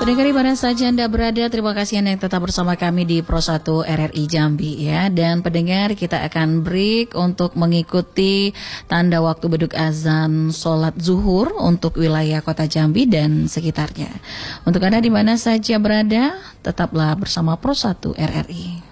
Pendengar di mana saja Anda berada, terima kasih Anda yang tetap bersama kami di Pro 1 RRI Jambi ya. Dan pendengar, kita akan break untuk mengikuti tanda waktu beduk azan sholat zuhur untuk wilayah kota Jambi dan sekitarnya. Untuk Anda di mana saja berada, tetaplah bersama Pro 1 RRI.